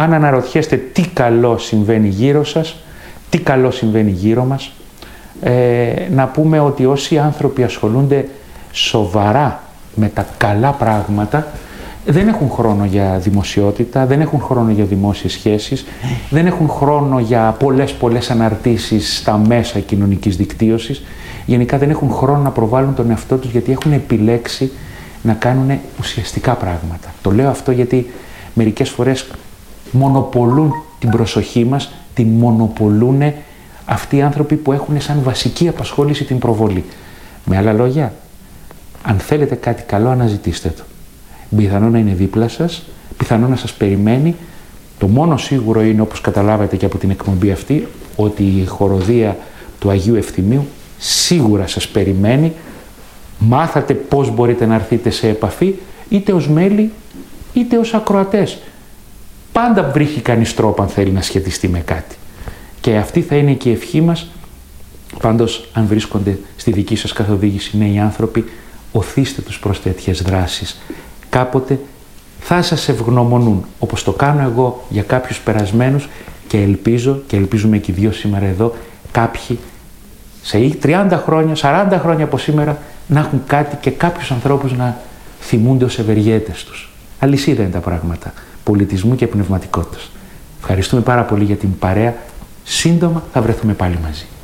αν αναρωτιέστε τι καλό συμβαίνει γύρω σας, τι καλό συμβαίνει γύρω μας, να πούμε ότι όσοι άνθρωποι ασχολούνται σοβαρά με τα καλά πράγματα, δεν έχουν χρόνο για δημοσιότητα, δεν έχουν χρόνο για δημόσιες σχέσεις, δεν έχουν χρόνο για πολλές αναρτήσεις στα μέσα κοινωνικής δικτύωσης. Γενικά δεν έχουν χρόνο να προβάλλουν τον εαυτό τους, γιατί έχουν επιλέξει να κάνουν ουσιαστικά πράγματα. Το λέω αυτό γιατί μερικές φορές μονοπολούν την προσοχή μας, την μονοπολούν αυτοί οι άνθρωποι που έχουν σαν βασική απασχόληση την προβολή. Με άλλα λόγια, αν θέλετε κάτι καλό, αναζητήστε το. Πιθανό να είναι δίπλα σας, πιθανό να σας περιμένει. Το μόνο σίγουρο είναι, όπως καταλάβατε και από την εκπομπή αυτή, ότι η χοροδία του Αγίου Ευθυμίου σίγουρα σας περιμένει. Μάθατε πώς μπορείτε να έρθετε σε επαφή, είτε ως μέλη, είτε ως ακροατές. Πάντα βρίσκει κανείς τρόπο αν θέλει να σχετιστεί με κάτι. Και αυτή θα είναι και η ευχή μας. Πάντως, αν βρίσκονται στη δική σας καθοδήγηση νέοι άνθρωποι, οθήστε τους προς τέτοιες δράσεις. Κάποτε θα σας ευγνωμονούν, όπως το κάνω εγώ για κάποιους περασμένους, και ελπίζω, και ελπίζουμε και οι δύο σήμερα εδώ, κάποιοι σε 30 χρόνια, 40 χρόνια από σήμερα, να έχουν κάτι και κάποιους ανθρώπους να θυμούνται ως ευεργέτες τους. Αλυσίδα είναι τα πράγματα πολιτισμού και πνευματικότητας. Ευχαριστούμε πάρα πολύ για την παρέα. Σύντομα θα βρεθούμε πάλι μαζί.